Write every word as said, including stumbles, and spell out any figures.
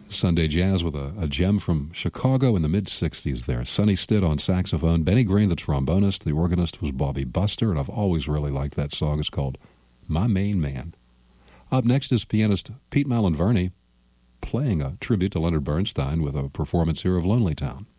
Sunday Jazz with a, a gem from Chicago in the mid-sixties there. Sonny Stitt on saxophone, Benny Green, the trombonist, the organist was Bobby Buster, and I've always really liked that song. It's called My Main Man. Up next is pianist Pete Malinverni playing a tribute to Leonard Bernstein with a performance here of Lonely Town.